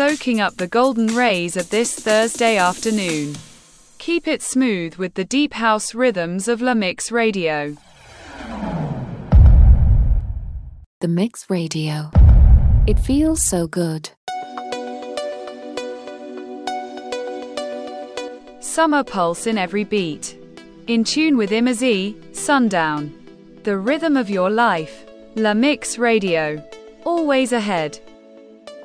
soaking up the golden rays of this Thursday afternoon. Keep it smooth with the deep house rhythms of La Mix Radio. The Mix Radio. It feels so good. Summer pulse in every beat. In tune with Imazi, Sundown. The rhythm of your life. La Mix Radio. Always ahead.